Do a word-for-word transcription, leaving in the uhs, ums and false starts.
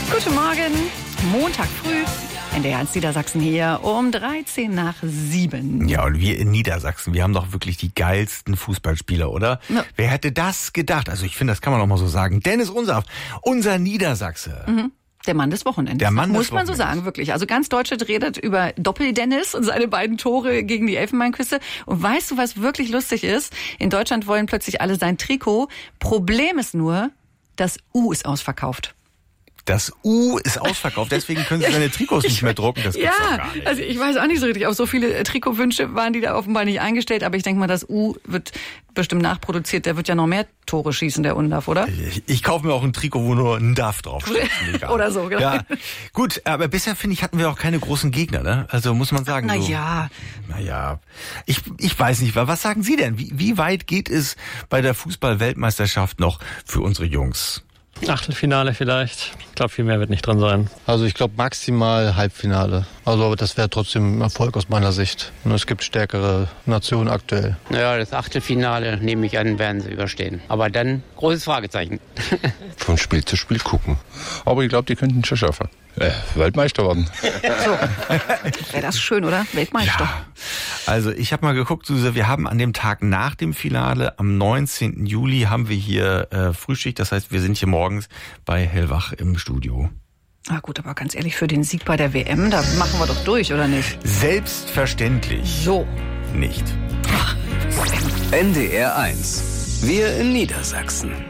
Guten Morgen, Montag früh. N D R eins Niedersachsen hier um dreizehn nach sieben. Ja, und wir in Niedersachsen, wir haben doch wirklich die geilsten Fußballspieler, oder? Ja. Wer hätte das gedacht? Also ich finde, das kann man auch mal so sagen. Dennis Unser, unser Niedersachse. Mhm. Der Mann des Wochenendes. Der Mann des Muss man so sagen, wirklich. Also ganz Deutschland redet über Doppel-Dennis und seine beiden Tore gegen die Elfenbeinküste. Und weißt du, was wirklich lustig ist? In Deutschland wollen plötzlich alle sein Trikot. Problem ist nur, das U ist ausverkauft. Das U ist ausverkauft, deswegen können Sie seine Trikots nicht mehr drucken. Das gibt's ja, doch gar nicht. Also ich weiß auch nicht so richtig. Auf so viele Trikotwünsche waren die da offenbar nicht eingestellt. Aber ich denke mal, das U wird bestimmt nachproduziert. Der wird ja noch mehr Tore schießen, der Undaf, oder? Ich, ich kaufe mir auch ein Trikot, wo nur ein Daf draufsteht. Oder so, genau. Ja, gut, aber bisher, finde ich, hatten wir auch keine großen Gegner, ne? Also muss man sagen. Na so, ja. Naja, ich, ich weiß nicht, was sagen Sie denn? Wie, wie weit geht es bei der Fußball-Weltmeisterschaft noch für unsere Jungs? Achtelfinale vielleicht. Ich glaube, viel mehr wird nicht drin sein. Also ich glaube maximal Halbfinale. Also das wäre trotzdem ein Erfolg aus meiner Sicht. Und es gibt stärkere Nationen aktuell. Ja, das Achtelfinale, nehme ich an, werden sie überstehen. Aber dann großes Fragezeichen. Von Spiel zu Spiel gucken. Aber ich glaube, die könnten schon schaffen. Äh, Weltmeister werden. So. Wäre das schön, oder? Weltmeister. Ja. Also ich habe mal geguckt, Suse, wir haben an dem Tag nach dem Finale, am neunzehnten Juli, haben wir hier äh, Frühschicht. Das heißt, wir sind hier morgens bei Hellwach im Studio. Ah gut, aber ganz ehrlich, für den Sieg bei der W M, da machen wir doch durch, oder nicht? Selbstverständlich. So. Nicht. N D R eins. Wir in Niedersachsen.